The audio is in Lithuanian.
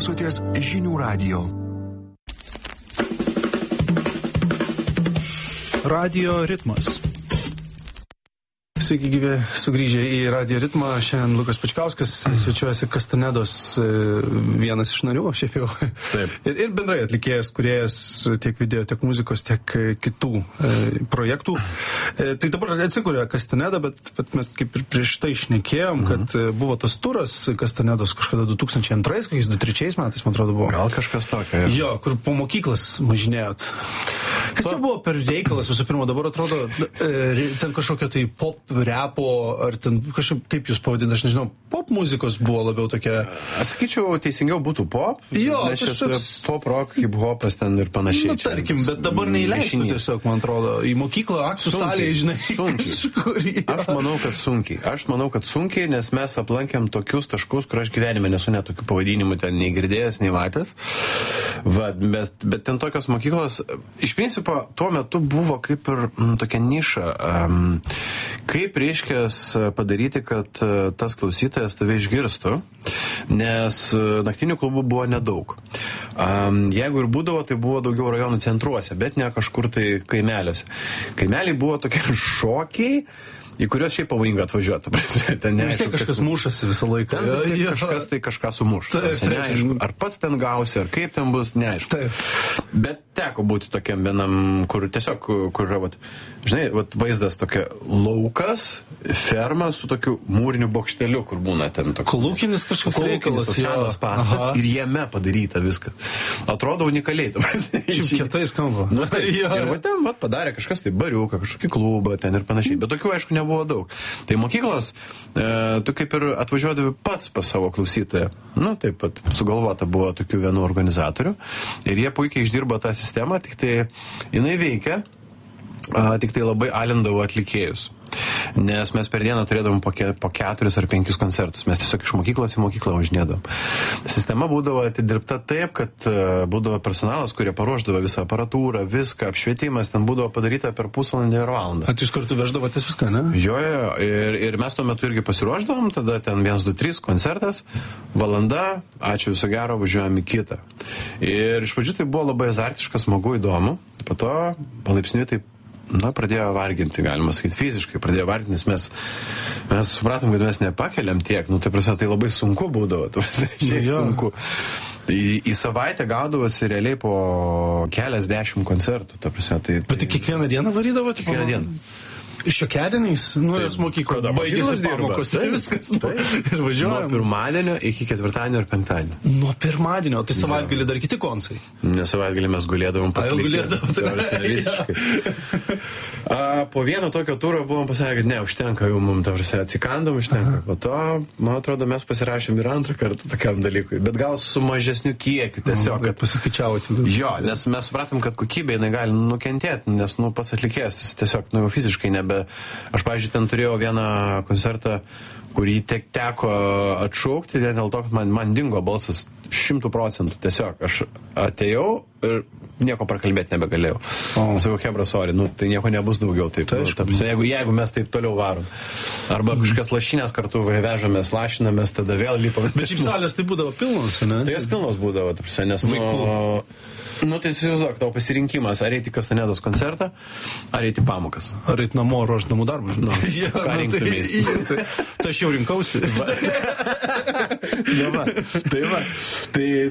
klausotės Žinių radijo. Radio ritmas. Sveiki gyvi, sugrįžę į Radio ritmą. Šiandien Lukas Pačkauskas, svečiuojasi Kastanedos vienas iš narių, šiaip jau. Taip. Ir bendrai atlikėjas, kūrėjas tiek video, tiek muzikos, tiek kitų projektų. Tai dabar atsikūrė Kastaneda, bet mes kaip ir prieš tai šnekėjom, kad buvo tas turas Kastanedos kažkada 2002-2003 metais, man atrodo, buvo. Gal kažkas tokio. Jo, kur po mokyklas mažinėjot. Kas čia buvo per reikalas visų pirma? Dabar atrodo, ten kažkokio tai pop repo, ar ten kažkaip, kaip jūs pavadinate, aš nežinau, pop muzikos buvo labiau tokia... Aš sakyčiau, teisingiau būtų pop, jo, nes šis pop rock, hip hopas ten ir panašiai. Na, tarkim, bet dabar neįleistų tiesiog, man atrodo, į mokyklą, aktų salėje, žinai. Sunkiai. Aš manau, kad sunkiai, nes mes aplankėm tokius taškus, kur aš gyvenime nesu net tokių pavadinimų ten nei girdėjęs, nei matęs. Va, bet ten tokios mokyklos, iš principo, tuo metu buvo kaip ir tokia niša. Kaip reiškės padaryti, kad tas klausytojas tave išgirstų, nes naktinių klubų buvo nedaug. Jeigu ir būdavo, tai buvo daugiau rajonų centruose, bet ne kažkur tai kaimeliuose. Kaimeliai buvo tokie šokiai, į kuriuos šiaip pavojinga atvažiuoti. Vis tiek kažkas mušasi visą laiką. Ten vis tiek kažkas tai kažką sumuš. Neaišku, ar pats ten gausi, ar kaip ten bus, neaišku. Taip. Bet teko būti tokiam vienam, kur tiesiog, kur yra, žinai, vaizdas tokia laukas, ferma su tokiu mūriniu bokšteliu, kur būna ten toks. Kolūkinis kažkoks reikalas. Senas pastatas ir jame padaryta viskas. Atrodo unikaliai. Šiaip kietai skamba. Ir ten padarė kažkas tai bariuką, kažkokį klubą ten ir panašiai. Bet tokių, aišku, nebuvo daug. Tai mokyklos, tu kaip ir atvažiuodavai pats pas savo klausytoją. Nu, taip pat sugalvota buvo tokių vienų organizatorių. Ir jie puikiai išdirbo tą sistemą, tik tai jinai veikia, tik tai labai alindavo atlikėjus. Nes mes per dieną turėdavom po 4 ar 5 koncertus. Mes tiesiog iš mokyklos į mokyklą važinėdavom. Sistema būdavo atidirbta taip, kad būdavo personalas, kurie paruošdavo visą aparatūrą, viską, apšvietimas, ten būdavo padaryta per pusvalandį ir valandą. Jūs kartu veždavotės viską, ne? Jo, ir mes tuo metu irgi pasiruošdavom, tada ten 1, 2, 3 koncertas, valanda, ačiū viso gero, važiuojam į kitą. Ir iš pradžių tai buvo labai azartiška, smagu, įdomu, po to palaipsniui taip pradėjo varginti, galima sakyti, fiziškai pradėjo varginti, nes mes supratom, kad mes nepakeliam tiek, tai labai sunku būdavo, sunku. Į savaitę gaudavosi realiai po keliasdešimt koncertų, Bet tai kiekvieną dieną varydavo? Kiekvieną dieną. Šiokiadieniais? Jos mokykla baigėsi pamokos ir viskas. Ir važiuojam. Nuo pirmadienio iki ketvirtadienio ir penktadienio. Nuo pirmadienio? Tai savaitgalį dar kiti koncai? Ne savaitgalį mes gulėdavom pasilikę. Po vieno tokio turo buvom pasakę, kad ne, užtenka jau mums, atsikandom, užtenka. Po to, man atrodo, mes pasirašėm ir antrą kartą tokiam dalykui. Bet gal su mažesniu kiekiu tiesiog. Kad pasiskaičiavote. Jo, nes mes supratom, kad kokybė jinai gali nukentėti, nes pats atlikėjas tiesiog fiziškai nebe. Aš, pavyzdžiui, ten turėjau vieną koncertą, kurį teko atšaukti, dėl to, kad man dingo balsas 100%. Tiesiog aš atėjau ir nieko prakalbėti nebegalėjau. Sakau, hebra, sorry, tai nieko nebus daugiau. Taip, jeigu mes taip toliau varom. Arba kažkas lašinės kartu vežamės, lašinamės, tada vėl lipam. Bet šiaip salės tai būdavo pilnos, ne? Tai jos pilnos būdavo, nes tai įsivaizduok, tavo pasirinkimas, ar eiti Kastanedos koncertą, ar eiti pamokas. Ar eiti namo, ruošti namų darbą, žinau. Ką rinktumės? Tai aš jau rinkausi. Tai va.